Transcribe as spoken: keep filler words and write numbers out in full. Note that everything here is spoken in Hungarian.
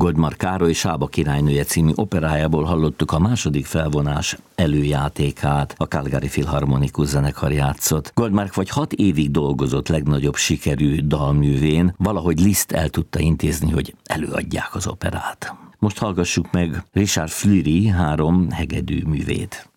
Goldmar Károly Sába királynője című operájából hallottuk a második felvonás előjátékát, a Calgary Philharmonikus zenekar játszott. Goldmark vagy hat évig dolgozott legnagyobb sikerű dalművén, valahogy Liszt el tudta intézni, hogy előadják az operát. Most hallgassuk meg Richard Fleury három hegedű művét.